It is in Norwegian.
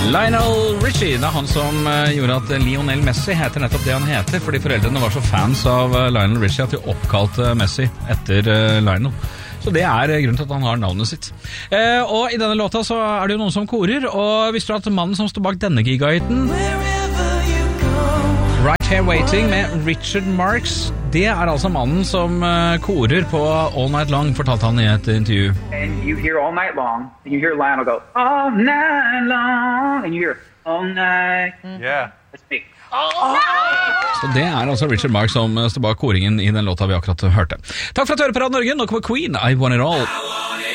Lionel Richie, det er han som gjorde at Lionel Messi heter nettopp det han heter, fordi foreldrene var så fans av Lionel Richie at de oppkalte Messi etter Lionel. Så det er grunnen til at han har navnet sitt. Og i denne låta så er det jo noen som korer, og visste du at mannen som står bak denne gigahiten, Right Here Waiting med Richard Marx, det er altså mannen som korer på All Night Long, fortalte han i et intervju. And you hear All Night Long, and you hear Lionel go, All Night Long, and you hear All Night. Yeah. That's me. Så det er altså Richard Marx som står bak koringen i den låta vi akkurat hørte. Takk for at du hører på Radio Norge. Nå kommer Queen, I Want It All.